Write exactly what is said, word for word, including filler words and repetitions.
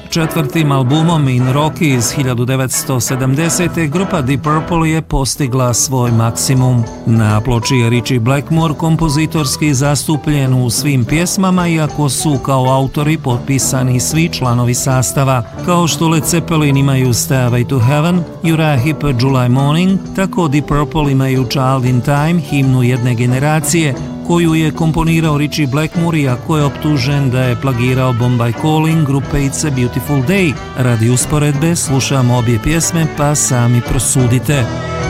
Četvrtim albumom In Rocky iz hiljadu devetsto sedamdesete. grupa Deep Purple je postigla svoj maksimum. Na ploči je Ritchie Blackmore kompozitorski zastupljen u svim pjesmama, iako su kao autori potpisani svi članovi sastava. Kao što Led Zeppelin imaju Stairway to Heaven, Uriah Heep July Morning, tako Deep Purple imaju Child in Time, himnu jedne generacije, koju je komponirao Ritchie Blackmore, iako je optužen da je plagirao Bombay Calling grupe It's a Beautiful Day. Radi usporedbe slušamo obje pjesme, pa sami prosudite.